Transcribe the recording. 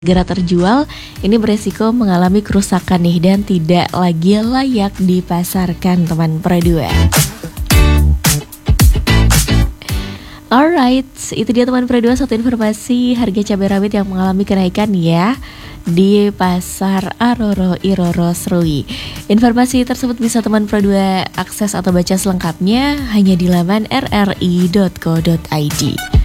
segera terjual, ini beresiko mengalami kerusakan nih dan tidak lagi layak dipasarkan teman Pro 2. Alright, itu dia teman Pro 2, satu informasi harga cabai rawit yang mengalami kenaikan ya di pasar Aroro Iroro Serui. Informasi tersebut bisa teman Pro 2 akses atau baca selengkapnya hanya di laman rri.co.id.